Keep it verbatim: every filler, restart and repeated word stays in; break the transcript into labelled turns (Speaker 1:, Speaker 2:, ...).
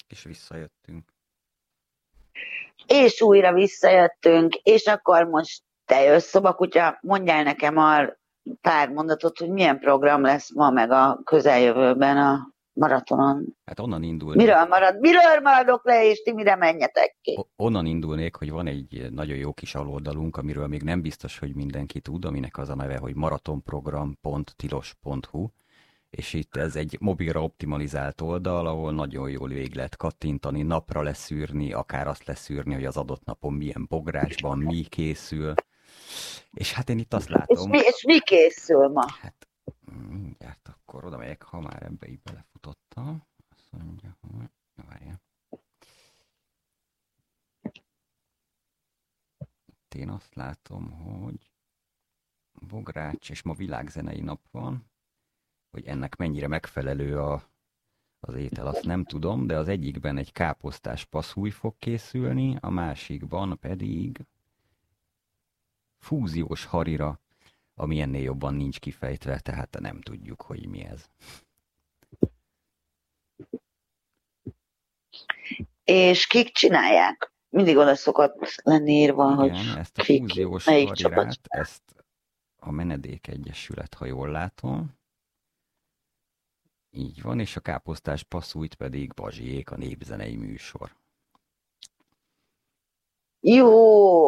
Speaker 1: És visszajöttünk.
Speaker 2: És újra visszajöttünk, és akkor most te jössz, szobakutya, mondjál nekem a pár mondatot, hogy milyen program lesz ma meg a közeljövőben a maratonon.
Speaker 1: Hát onnan indulnék.
Speaker 2: Miről marad? Miről maradok le, és ti mire menjetek ki?
Speaker 1: Onnan indulnék, hogy van egy nagyon jó kis aloldalunk, amiről még nem biztos, hogy mindenki tud, aminek az a neve, hogy maratonprogram pont tilos pont hu, és itt ez egy mobilra optimalizált oldal, ahol nagyon jól végig lehet kattintani, napra leszűrni, akár azt leszűrni, hogy az adott napon milyen bográcsban mi készül. És hát én itt azt
Speaker 2: És
Speaker 1: látom...
Speaker 2: mi, és mi készül ma?
Speaker 1: Hát mindjárt akkor oda megyek, ha már ebbe így belefutottam. Azt mondja, hogy... Várjál. Én azt látom, hogy bogrács, és ma világzenei nap van, hogy ennek mennyire megfelelő a, az étel, azt nem tudom, de az egyikben egy káposztás passzúj fog készülni, a másikban pedig fúziós harira, ami ennél jobban nincs kifejtve, tehát nem tudjuk, hogy mi ez.
Speaker 2: És kik csinálják? Mindig oda szokott lenni írva,
Speaker 1: Igen,
Speaker 2: hogy
Speaker 1: ezt a
Speaker 2: kik,
Speaker 1: fúziós
Speaker 2: melyik
Speaker 1: harirát,
Speaker 2: csapat.
Speaker 1: ezt a Menedék Egyesület, ha jól látom. Így van, és a káposztás passzújt pedig Bazsiék, a népzenei műsor.
Speaker 2: Jó!